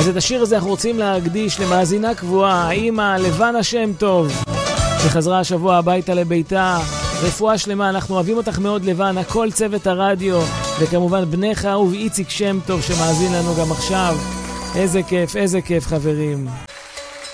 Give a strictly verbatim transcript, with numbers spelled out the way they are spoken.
אז את השיר הזה אנחנו רוצים להקדיש למאזינה קבועה, אמא לבנה שם טוב, שחזרה השבוע הביתה לביתה. רפואה שלמה, אנחנו אוהבים אותך מאוד לבנה, כל צוות הרדיו, וכמובן בנך אהוב איציק שם טוב שמאזין לנו גם עכשיו. איזה כיף, איזה כיף חברים.